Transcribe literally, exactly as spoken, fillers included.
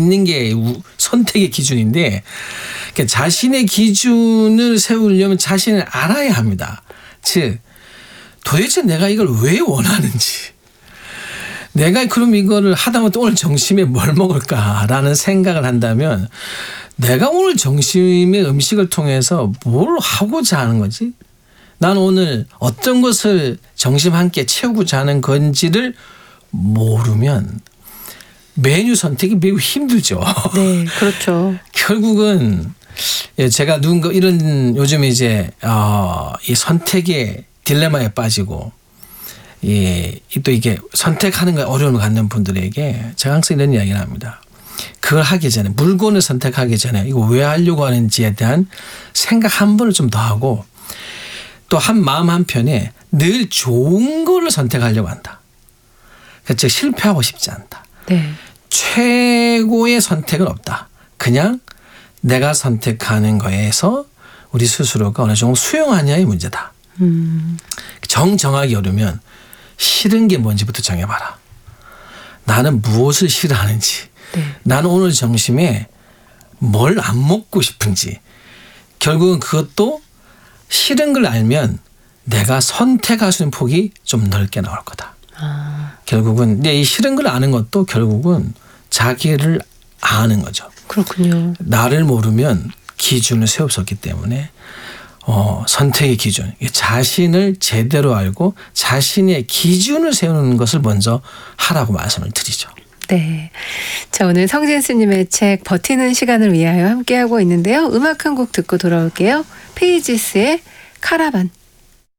있는 게 선택의 기준인데 그러니까 자신의 기준을 세우려면 자신을 알아야 합니다. 즉 도대체 내가 이걸 왜 원하는지 내가 그럼 이거를 하다못해 오늘 점심에 뭘 먹을까라는 생각을 한다면 내가 오늘 점심의 음식을 통해서 뭘 하고자 하는 거지? 난 오늘 어떤 것을 점심 한 끼 채우고자 하는 건지를 모르면 메뉴 선택이 매우 힘들죠. 네, 그렇죠. 결국은 제가 누군가 이런 요즘 이제 어, 이 선택의 딜레마에 빠지고 예, 또 이게 선택하는 거에 어려움을 갖는 분들에게 제가 항상 이런 이야기를 합니다. 그걸 하기 전에 물건을 선택하기 전에 이거 왜 하려고 하는지에 대한 생각 한 번을 좀 더 하고 또 한 마음 한편에 늘 좋은 거를 선택하려고 한다. 즉 실패하고 싶지 않다. 네. 최고의 선택은 없다. 그냥 내가 선택하는 거에서 우리 스스로가 어느 정도 수용하냐의 문제다. 음. 정정하기 어려우면 싫은 게 뭔지부터 정해봐라. 나는 무엇을 싫어하는지. 네. 나는 오늘 점심에 뭘 안 먹고 싶은지. 결국은 그것도 싫은 걸 알면 내가 선택할 수 있는 폭이 좀 넓게 나올 거다. 아. 결국은 이 싫은 걸 아는 것도 결국은 자기를 아는 거죠. 그렇군요. 나를 모르면 기준을 세울 수 없기 때문에 어, 선택의 기준, 자신을 제대로 알고 자신의 기준을 세우는 것을 먼저 하라고 말씀을 드리죠. 네. 자, 오늘 성진 스님의 책 버티는 시간을 위하여 함께하고 있는데요. 음악 한 곡 듣고 돌아올게요. 페이지스의 카라반.